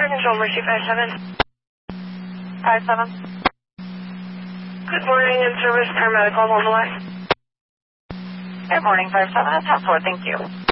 Fire Control, Mercy 57. 57. Good morning, in service, paramedical, hold the line. Good morning, 57. Task force, thank you.